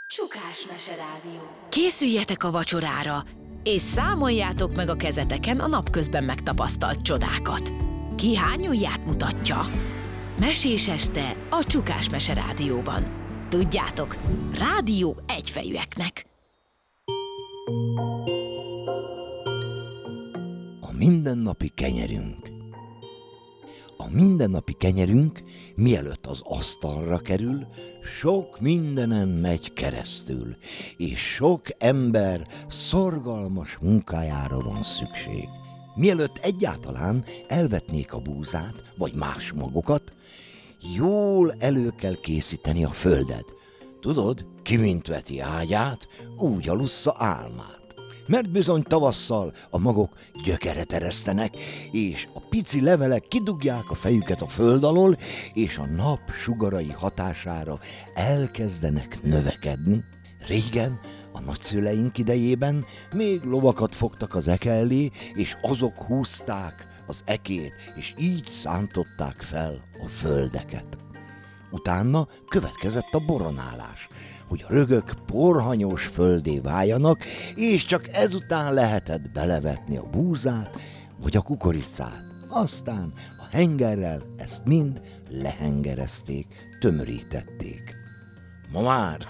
Csukás Meserádió. Készüljetek a vacsorára, és számoljátok meg a kezeteken a napközben megtapasztalt csodákat. Ki hány ujját mutatja? Mesés este a Csukás Meserádióban. Tudjátok, rádió egyfejűeknek. A mindennapi kenyerünk. A mindennapi kenyerünk, mielőtt az asztalra kerül, sok mindenen megy keresztül, és sok ember szorgalmas munkájára van szükség. Mielőtt egyáltalán elvetnék a búzát, vagy más magokat, jól elő kell készíteni a földet. Tudod, ki mint veti ágyát, úgy alussza álmát. Mert bizony tavasszal a magok gyökeret eresztenek, és a pici levelek kidugják a fejüket a föld alól, és a nap sugarai hatására elkezdenek növekedni. Régen, a nagyszüleink idejében még lovakat fogtak az eke elé, és azok húzták az ekét, és így szántották fel a földeket. Utána következett a boronálás, hogy a rögök porhanyós földé váljanak, és csak ezután lehetett belevetni a búzát vagy a kukoricát. Aztán a hengerrel ezt mind lehengerezték, tömörítették. Ma már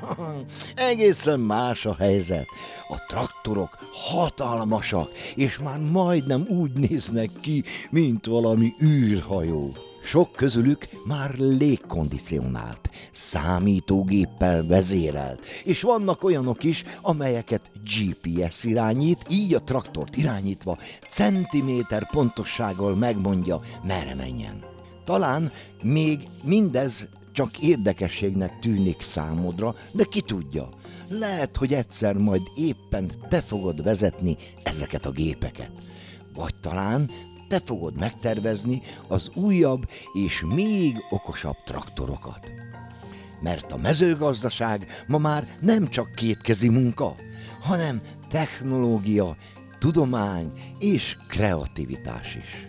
egészen más a helyzet. A traktorok hatalmasak, és már majdnem úgy néznek ki, mint valami űrhajó. Sok közülük már légkondicionált, számítógéppel vezérelt, és vannak olyanok is, amelyeket GPS irányít, így a traktort irányítva centiméter pontossággal megmondja, merre menjen. Talán még mindez csak érdekességnek tűnik számodra, de ki tudja, lehet, hogy egyszer majd éppen te fogod vezetni ezeket a gépeket. Vagy talán te fogod megtervezni az újabb és még okosabb traktorokat. Mert a mezőgazdaság ma már nem csak kétkezi munka, hanem technológia, tudomány és kreativitás is.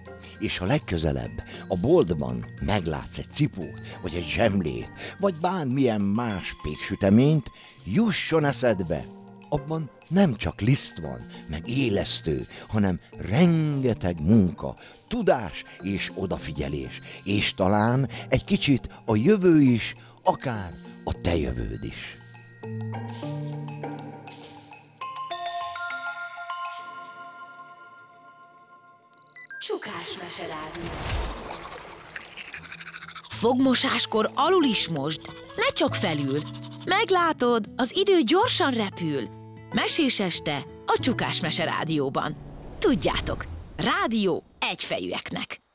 És ha legközelebb a boltban meglátsz egy cipót, vagy egy zsemlét, vagy bármilyen más péksüteményt, jusson eszedbe, abban nem csak liszt van, meg élesztő, hanem rengeteg munka, tudás és odafigyelés, és talán egy kicsit a jövő is, akár a te jövőd is. Csukás Meserádió. Fogmosáskor alul is mosd, ne csak felül. Meglátod, az idő gyorsan repül. Mesés este a Csukás Meserádióban. Tudjátok, rádió egyfejűeknek.